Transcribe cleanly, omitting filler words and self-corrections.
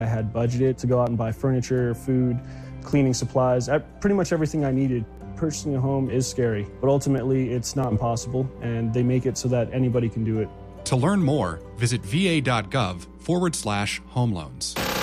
I had budgeted to go out and buy furniture, food, cleaning supplies, pretty much everything I needed. Purchasing a home is scary, but ultimately it's not impossible, and they make it so that anybody can do it. To learn more, visit va.gov/home loans.